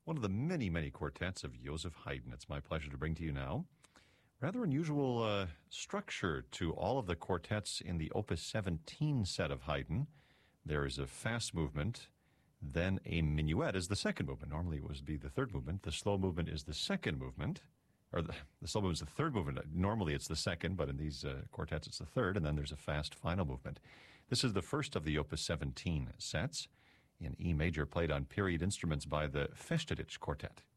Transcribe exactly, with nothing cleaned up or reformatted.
one of the many, many quartets of Joseph Haydn. It's my pleasure to bring to you now. Rather unusual uh, structure to all of the quartets in the Opus seventeen set of Haydn. There is a fast movement, then a minuet is the second movement. Normally it would be the third movement. The slow movement is the second movement, or the, the slow movement is the third movement. Normally it's the second, but in these uh, quartets it's the third, and then there's a fast final movement. This is the first of the Opus seventeen sets in E major, played on period instruments by the Festeditch Quartet.